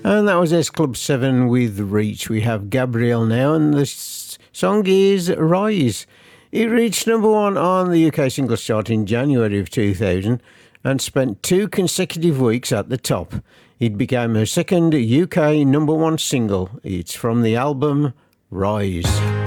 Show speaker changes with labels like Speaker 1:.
Speaker 1: And that was S Club 7 with Reach. We have Gabrielle now, and the song is Rise. It reached number one on the UK singles chart in January of 2000 and spent 2 consecutive weeks at the top. It became her second UK number one single. It's from the album Rise.